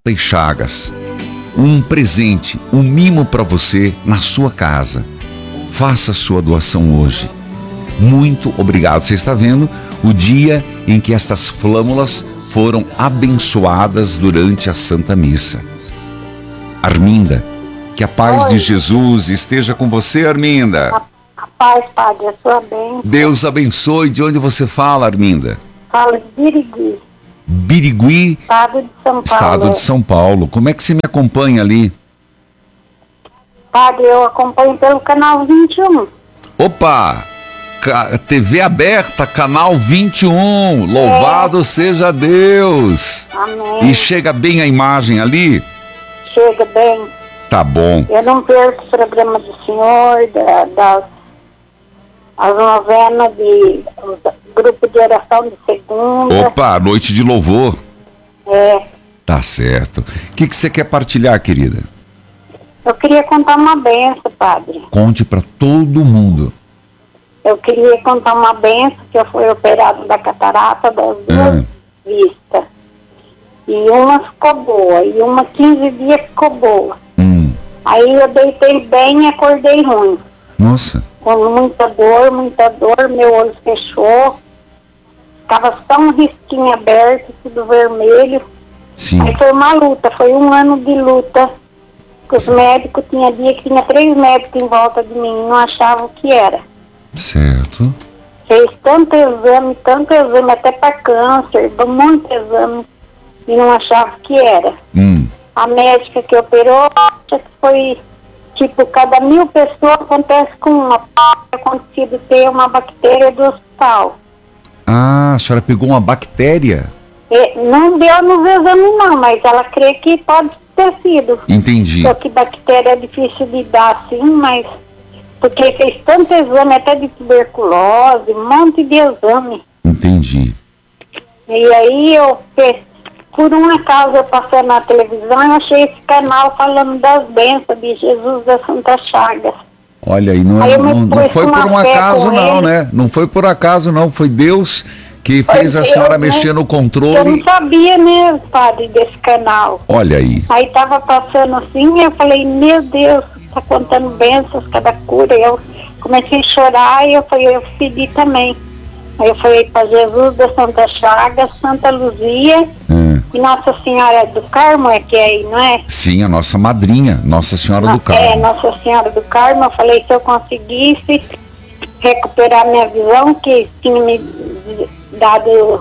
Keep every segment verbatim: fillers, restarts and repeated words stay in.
e Chagas, um presente, um mimo para você na sua casa. Faça sua doação hoje. Muito obrigado. Você está vendo o dia em que estas flâmulas foram abençoadas durante a Santa Missa. Arminda, que a paz Oi. de Jesus esteja com você, Arminda. A, a paz, Padre, a sua bênção. Deus abençoe. De onde você fala, Arminda? Falo de Birigui, Birigui, estado de São Paulo. estado de São Paulo. Como é que você me acompanha ali? Padre, eu acompanho pelo canal vinte e um. Opa! Ca- T V aberta, canal vinte e um. Louvado seja Deus. Amém. E chega bem a imagem ali? Chega bem. Tá bom. Eu não perco o programa do senhor, da, das as novenas de o grupo de oração de segunda. Opa, noite de louvor. É, Tá certo. O que, que você quer partilhar, querida? eu queria contar uma benção, Padre. Conte pra todo mundo. Eu queria contar uma benção que eu fui operado da catarata das duas Ah. vistas. E uma ficou boa, e uma quinze dias ficou boa. Hum, Aí eu deitei bem e acordei ruim. nossa. Com muita dor, muita dor, meu olho fechou. Ficava só um risquinho aberto, tudo vermelho. Sim. Aí foi uma luta, foi um ano de luta. Os médicos, tinha dia que tinha três médicos em volta de mim, não achavam o que era. Certo. Fez tanto exame, tanto exame, até para câncer, muito exame, e não achava o que era. Hum, A médica que operou, acha que foi, tipo, cada mil pessoas acontece com uma. Pode ter acontecido ter uma bactéria do hospital. Ah, a senhora pegou uma bactéria? E não deu nos exames não, mas ela crê que pode ter sido. Entendi. Só que bactéria é difícil de dar assim, mas... Porque fez tanto exame, até de tuberculose, um monte de exame. Entendi. E aí eu, pe- por um acaso, eu passei na televisão e achei esse canal falando das bênçãos de Jesus da Santa Chagas. Olha aí, não, Aí eu me não, não pus foi com por uma um fé acaso com não, ele. né? Não foi por acaso não, foi Deus que fez a Eu senhora não- mexer no Eu não controle. sabia, né, Padre, desse canal. Olha aí. Aí tava passando assim, eu falei, meu Deus, tá contando bênçãos, cada cura. Eu comecei a chorar e eu falei, eu pedi também. Aí eu falei para Jesus da Santa Chagas, Santa Luzia Hum. e Nossa Senhora do Carmo, é que é aí, não é? Sim, a nossa madrinha, Nossa Senhora do É, Carmo. Nossa Senhora do Carmo. Eu falei, se eu conseguisse recuperar minha visão, que tinha me dado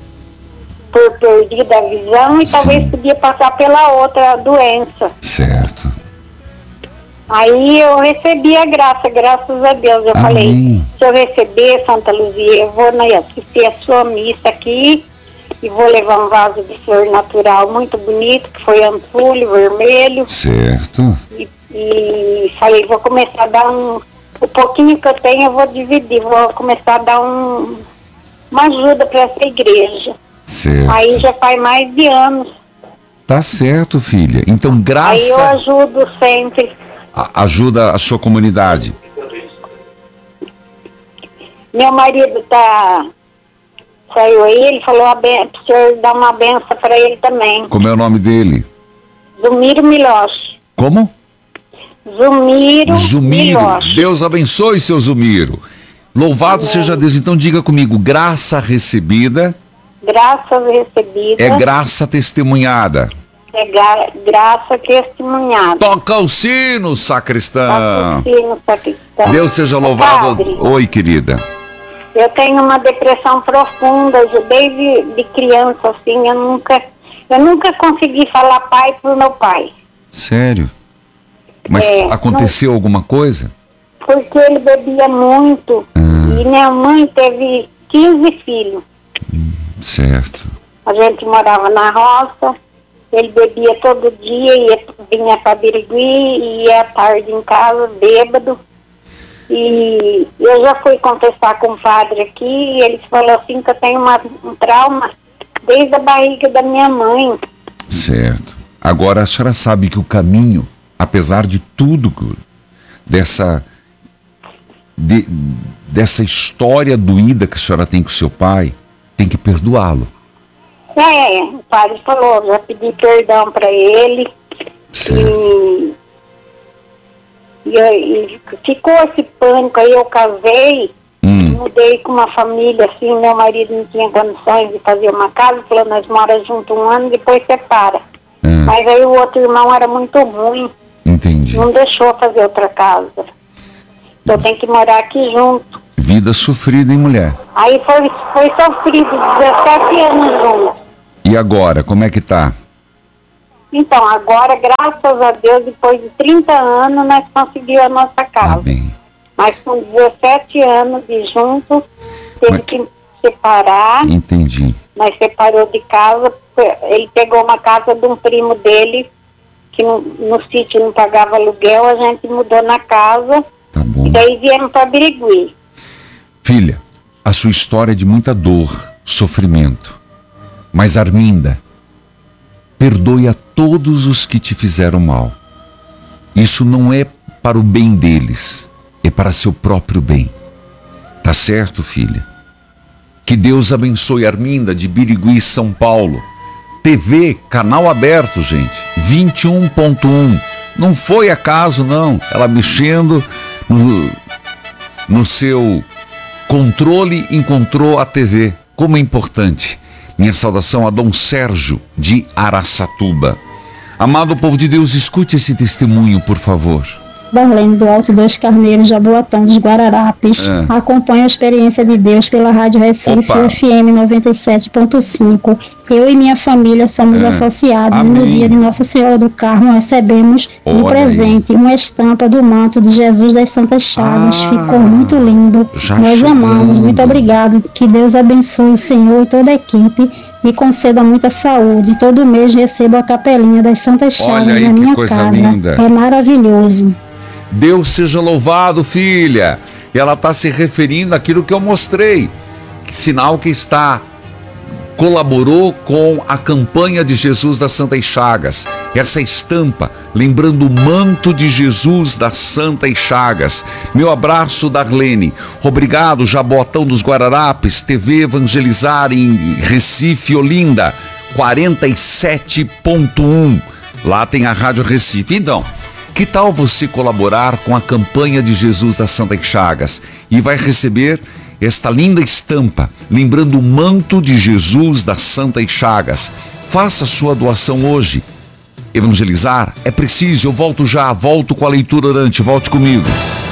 por perdida a visão, e Sim. talvez podia passar pela outra doença. Certo. Aí eu recebi a graça, graças a Deus. Eu Amém. falei, se eu receber, Santa Luzia, eu vou né, assistir a sua missa aqui e vou levar um vaso de flor natural muito bonito, que foi ampulho, vermelho. Certo. E, e falei, vou começar a dar um... O pouquinho que eu tenho eu vou dividir, vou começar a dar um, uma ajuda para essa igreja. Certo. Aí já faz mais de anos. Tá certo, filha. Então, Aí eu graça ajudo sempre. a- ajuda a sua comunidade. Meu marido tá... Saiu aí, ele falou a ben... pro senhor dar uma benção para ele também. Como é o nome dele? Zumiro Miloche. Como? Zumiro, Zumiro. Miloche. Deus abençoe, seu Zumiro. Louvado Amém. seja Deus. Então diga comigo, graça recebida Graças recebidas. é graça testemunhada. É gra... graça testemunhada. Toca o sino, sacristão. Patrocínio, sacristão. Deus seja louvado. Padre, Oi, querida. eu tenho uma depressão profunda, já desde de criança, assim, eu nunca, eu nunca consegui falar pai pro meu pai. Sério? Mas É, aconteceu alguma coisa? Porque ele bebia muito. Ah. E minha mãe teve quinze filhos. Certo. A gente morava na roça, ele bebia todo dia, ia, vinha para Birigui e ia à tarde em casa, bêbado. E eu já fui confessar com o padre aqui, e ele falou assim que eu tenho uma, um trauma desde a barriga da minha mãe. Certo. Agora a senhora sabe que o caminho, apesar de tudo, que- dessa, de- dessa história doída que a senhora tem com seu pai, tem que perdoá-lo. É, o padre falou, já pedi perdão para ele. E, e, e ficou esse pânico, aí eu casei, hum. mudei com uma família, assim, meu marido não tinha condições de fazer uma casa, falou, nós moramos juntos um ano, depois separa. Hum. Mas aí o outro irmão era muito ruim. Entendi. Não deixou fazer outra casa. Então tem que morar aqui junto. Vida sofrida, hein, mulher? Aí foi, foi sofrido, dezessete anos juntos. E agora, como é que tá? Então, agora, graças a Deus, depois de trinta anos, nós conseguimos a nossa casa. Amém. Mas com dezessete anos de juntos, teve Mas... que separar. Entendi. Nós separou de casa, ele pegou uma casa de um primo dele, que no, no sítio não pagava aluguel, a gente mudou na casa. Tá bom. E daí viemos para Birigui. Filha, a sua história é de muita dor, sofrimento. Mas Arminda, perdoe a todos os que te fizeram mal. Isso não é para o bem deles, é para seu próprio bem. Tá certo, filha? Que Deus abençoe Arminda de Birigui, São Paulo. T V, canal aberto, gente, vinte e um ponto um. Não foi acaso, não. Ela mexendo no, no seu controle encontrou a T V. Como é importante. Minha saudação a Dom Sérgio de Araçatuba. Amado povo de Deus, escute esse testemunho, por favor. Darlene do Alto dos Carneiros, Jaboatão dos Guararapes. É. Acompanho a experiência de Deus pela Rádio Recife Opa. F M noventa e sete ponto cinco. Eu e minha família somos é. associados. Amém. E no dia de Nossa Senhora do Carmo recebemos Olha um presente, aí. uma estampa do manto de Jesus das Santas Chagas. Ah, ficou muito lindo. Nós chegando. amamos. Muito obrigado. Que Deus abençoe o Senhor e toda a equipe e conceda muita saúde. Todo mês recebo a capelinha das Santas Chagas na minha casa. Linda. É maravilhoso. Deus seja louvado, filha. E ela está se referindo àquilo que eu mostrei. Que sinal que está colaborou com a campanha de Jesus das Santas Chagas. Essa estampa, lembrando o manto de Jesus das Santas Chagas. Meu abraço, Darlene. Obrigado, Jabotão dos Guararapes, T V Evangelizar em Recife, Olinda, quarenta e sete ponto um. Lá tem a Rádio Recife. Então, que tal você colaborar com a campanha de Jesus das Santas Chagas e vai receber esta linda estampa, lembrando o manto de Jesus das Santas Chagas. Faça sua doação hoje. Evangelizar é preciso. Eu volto já, volto com a leitura orante. Volte comigo.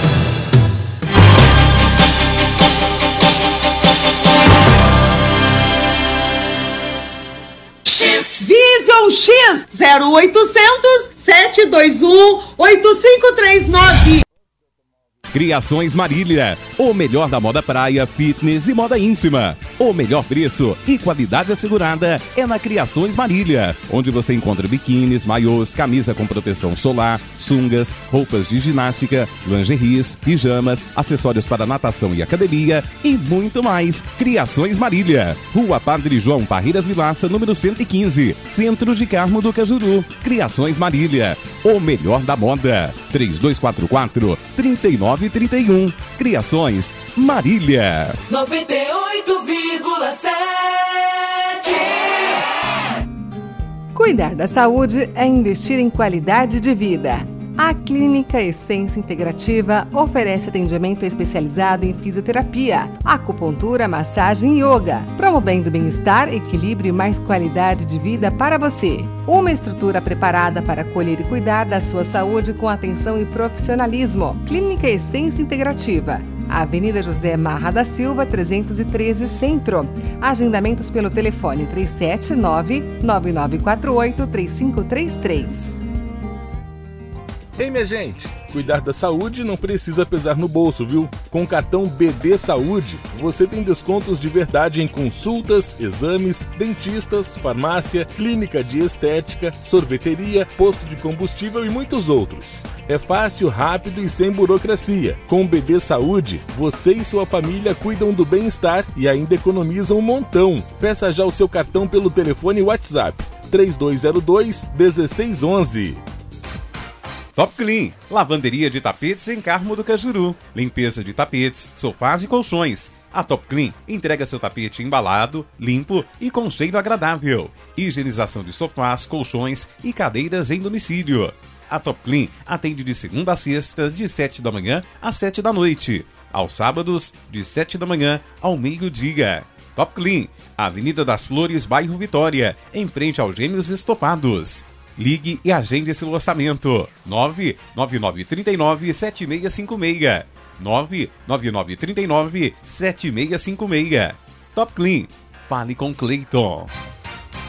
X Vision X zero oitocentos, sete dois um, oito cinco três nove. Criações Marília, o melhor da moda praia, fitness e moda íntima. O melhor preço e qualidade assegurada é na Criações Marília, onde você encontra biquínis, maiôs, camisa com proteção solar, sungas, roupas de ginástica, lingeries, pijamas, acessórios para natação e academia e muito mais. Criações Marília, Rua Padre João Parreiras Vilaça, número cento e quinze, Centro de Carmo do Cajuru. Criações Marília, o melhor da moda. três dois quatro quatro, três nove trinta e um. Criações Marília. noventa e oito vírgula sete. Cuidar da saúde é investir em qualidade de vida. A Clínica Essência Integrativa oferece atendimento especializado em fisioterapia, acupuntura, massagem e yoga, promovendo bem-estar, equilíbrio e mais qualidade de vida para você. Uma estrutura preparada para acolher e cuidar da sua saúde com atenção e profissionalismo. Clínica Essência Integrativa. Avenida José Marra da Silva, trezentos e treze, Centro. Agendamentos pelo telefone três sete nove, nove nove quatro oito, três cinco três três. Ei, minha gente, cuidar da saúde não precisa pesar no bolso, viu? Com o cartão B D Saúde, você tem descontos de verdade em consultas, exames, dentistas, farmácia, clínica de estética, sorveteria, posto de combustível e muitos outros. É fácil, rápido e sem burocracia. Com o B D Saúde, você e sua família cuidam do bem-estar e ainda economizam um montão. Peça já o seu cartão pelo telefone WhatsApp três dois zero dois, um seis um um. Top Clean, lavanderia de tapetes em Carmo do Cajuru. Limpeza de tapetes, sofás e colchões. A Top Clean entrega seu tapete embalado, limpo e com cheiro agradável. Higienização de sofás, colchões e cadeiras em domicílio. A Top Clean atende de segunda a sexta, de sete da manhã às sete da noite. Aos sábados, de sete da manhã ao meio-dia. Top Clean, Avenida das Flores, bairro Vitória, em frente aos Gêmeos Estofados. Ligue e agende seu orçamento. nove nove nove três nove sete seis cinco seis. nove nove nove três nove sete seis cinco seis. Top Clean. Fale com Cleiton.